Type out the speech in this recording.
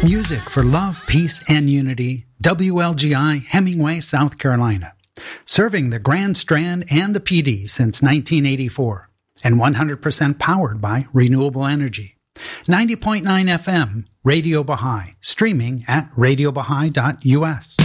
Music for love, peace, and unity. WLGI, Hemingway, South Carolina. Serving the Grand Strand and the PD since 1984. And 100% powered by renewable energy. 90.9 FM, Radio Baha'i. Streaming at radiobaha'i.us.